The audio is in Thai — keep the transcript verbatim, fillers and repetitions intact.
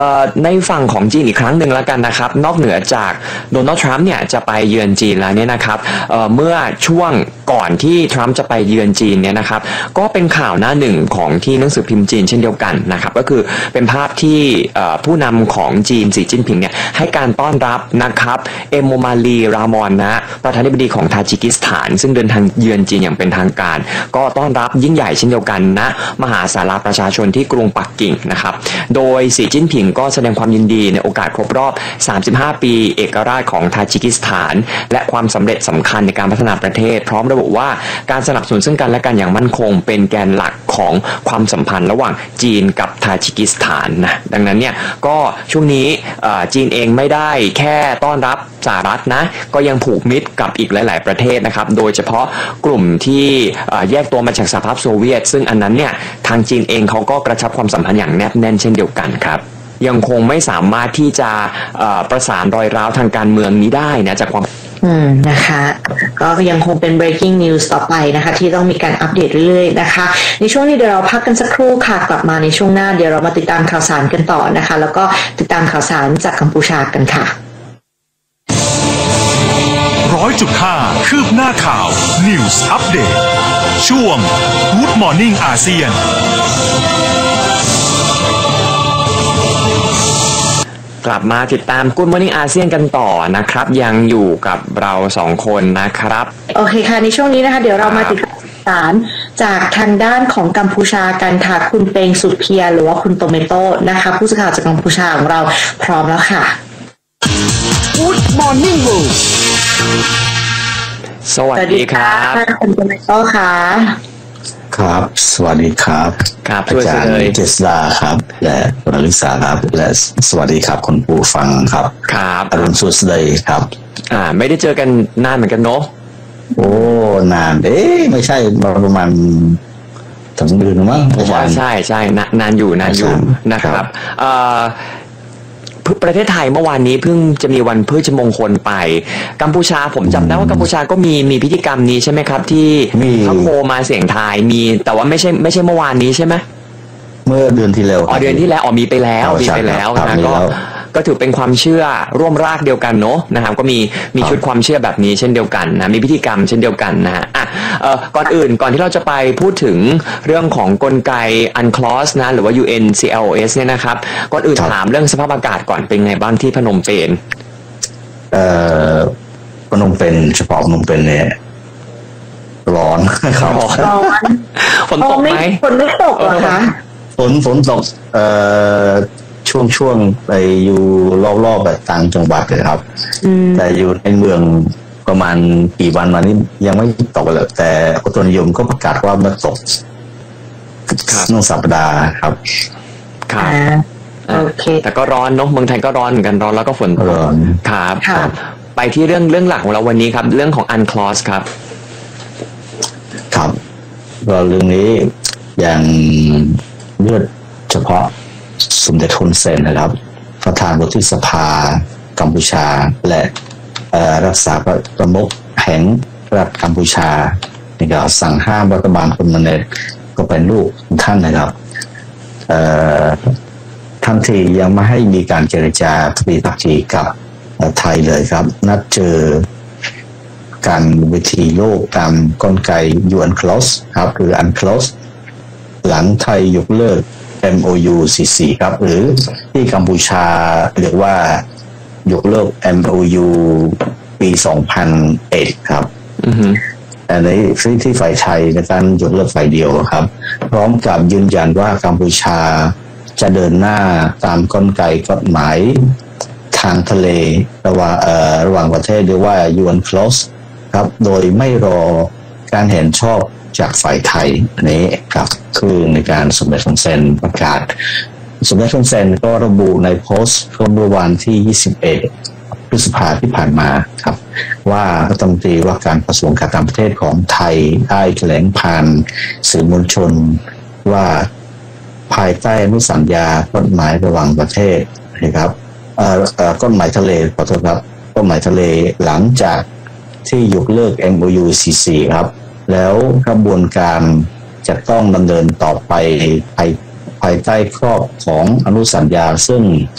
ในฝั่งของจีนอีกครั้งหนึ่งแล้วกันนะครับนอกเหนือจากโดนัลด์ทรัมป์เนี่ยจะไปเยือนจีนแล้วเนี่ยนะครับ เ, เมื่อช่วงก่อนที่ทรัมป์จะไปเยือนจีนเนี่ยนะครับก็เป็นข่าวหน้าหนึ่งของที่หนังสือพิมพ์จีนเช่นเดียวกันนะครับก็คือเป็นภาพที่ผู้นำของจีนสีจิ้นผิงเนี่ยให้การต้อนรับนะครับเอโมมาลีรามอนนะประธานาธิบดีของทาจิกิสถานซึ่งเดินทางเยือนจีนอย่างเป็นทางการก็ต้อนรับยิ่งใหญ่เช่นเดียวกันนะมหาศาลาประชาชนที่กรุงปักกิ่งนะครับโดยสีจิ้นผิงก็แสดงความยินดีในโอกาสครบรอบสามสิบห้าปีเอกราชของทาจิกิสถานและความสำเร็จสำคัญในการพัฒนาประเทศพร้อมระบุว่าการสนับสนุนซึ่งกันและกันอย่างมั่นคงเป็นแกนหลักของความสัมพันธ์ระหว่างจีนกับทาจิกิสถานนะดังนั้นเนี่ยก็ช่วงนี้จีนเองไม่ได้แค่ต้อนรับสหรัฐนะก็ยังผูกมิตรกับอีกหลายๆประเทศนะครับโดยเฉพาะกลุ่มที่แยกตัวมาจากสหภาพโซเวียตซึ่งอันนั้นเนี่ยทางจีนเองเขาก็กระชับความสัมพันธ์อย่างแนบแน่นเช่นเดียวกันครับยังคงไม่สามารถที่จะประสานรอยร้าวทางการเมืองนี้ได้นะจากความอืมนะคะก็ยังคงเป็น breaking news ต่อไปนะคะที่ต้องมีการอัปเดตเรื่อยๆนะคะในช่วงนี้เดี๋ยวเราพักกันสักครู่ค่ะกลับมาในช่วงหน้าเดี๋ยวเรามาติดตามข่าวสารกันต่อนะคะแล้วก็ติดตามข่าวสารจากกัมพูชากันค่ะร้อยจุดห้าคืบหน้าข่าว News Update ช่วง Good Morning อาเซียนกลับมาติดตาม Good Morning อาเซียนกันต่อนะครับยังอยู่กับเราสองคนนะครับโอเคค่ะในช่วงนี้นะคะเดี๋ยวเรามาติดตามสารจากทางด้านของกัมพูชากันค่ะคุณเปงสุดเพียรหรือว่าคุณโตเมโต้นะคะผู้สื่อข่าวจากกัมพูชาของเราพร้อมแล้วค่ะ Good Morning สวัสดีครับคุณโตเมโต้ค่ะครับสวัสดีครับครับอาจารย์เจษดาครับและคุณอลิสาครับและสวัสดีครับคุณผู้ฟังครับครับอรุณสุดใดครับอ่าไม่ได้เจอกันนานเหมือนกันเนาะโอ้นานเอ๊ะไม่ใช่ประมาณถึงเดือนมั้งประมาณใช่ใช่นานอยู่นานอยู่นะครับเอ่อประเทศไทยเมื่อวานนี้เพิ่งจะมีวันพฤชมงคลไปกัมพูชาผมจำได้ว่ากัมพูชาก็มีมีพิธีกรรมนี้ใช่ไหมครับที่เขาโคมาเสียงทายมีแต่ว่าไม่ใช่ไม่ใช่เมื่อวานนี้ใช่ไหมเมื่อเดือนที่แล้วอ๋อเดือนที่แล้วอ๋อมีไปแล้วมีไปแล้วนะก็ก็ถือเป็นความเชื่อร่วมรากเดียวกันเนาะนะครับก็มีมีชุดความเชื่อแบบนี้เช่นเดียวกันนะมีพิธีกรรมเช่นเดียวกันนะฮะอ่ะเอ่อก่อนอื่นก่อนที่เราจะไปพูดถึงเรื่องของกลไก อันคลอส นะหรือว่า ยู เอ็น ซี แอล โอ เอส เนี่ยนะครับก่อนอื่นถามเรื่องสภาพอากาศก่อนเป็นไงบ้างที่พนมเปญเอ่อพนมเปญเฉพาะพนมเปญเนี่ยร้อนครับร้อนฝนตกไหมฝนไม่ตกเหรอคะฝนฝนตกเอ่อช่วงช่วงไปอยู่รอบๆแบบต่างจังหวัดเลยครับแต่อยู่ในเมืองประมาณกี่วันมานี้ยังไม่ตกเลยแต่อุตุนิยมก็ประกาศว่ามันตกหนึ่งสัปดาห์ครับครับโอเคแต่ก็ร้อนเนาะเมืองไทยก็ร้อนเหมือนกันร้อนแล้วก็ฝนตกครับไปที่เรื่องเรื่องหลักของเราวันนี้ครับเรื่องของ อันคลอส ครับครับก็เรื่องนี้อย่างเลือดเฉพาะสมเด็จฮุนเซนนะครับประธานวุฒิสภากัมพูชาและรักษาประมุขแห่งรัฐกัมพูชานี่ก็สั่งห้ามรัฐบาลคนนั้นก็เป็นลูกท่านนะครับทันทียังไม่ให้มีการเจรจาทวีพักดีกับไทยเลยครับนัดเจอการเวทีโลกตามกลไก ยู เอ็น ซี แอล โอ เอส ครับหรือ อัน ซี แอล โอ เอส หลังไทยยกเลิก เอ็ม โอ ยู สี่สิบสี่ ครับหรือที่กัมพูชาเรียกว่ายกเลิก เอ็ม โอ ยู ปี สองพันเอ็ด ครับแต่ในที่ฝ่ายไทยในการยกเลิกฝ่ายเดียวครับพร้อมกับยืนยันว่ากัมพูชาจะเดินหน้าตามกลไกกฎหมายทางทะเลระหว่างเอ่อระหว่างประเทศเรียกว่า ยู เอ็น ซี แอล โอ เอส ครับโดยไม่รอการเห็นชอบจากฝ่ายไทยนี้ครับคือในการสมเด็จฮุนเซนประกาศสมเด็จฮุนเซนก็ระบุในโพสต์เมื่อวันที่ยี่สิบเอ็ดพฤษภาคมที่ผ่านมาครับว่ารัฐมนตรีว่าการกระทรวงการต่างประเทศของไทยได้แถลงผ่านสื่อมวลชนว่าภายใต้อนุสัญญากฎหมายระหว่างประเทศนะครับเอ่อเอ่อกฎหมายทะเลขอโทษครับกฎหมายทะเลหลังจากที่ยกเลิก เอ็ม โอ ยู สี่สิบสี่ ครับแล้วกระบวนการจะต้องดำเนินต่อไปภายภายใต้ครอบของอนุสัญญาซึ่ง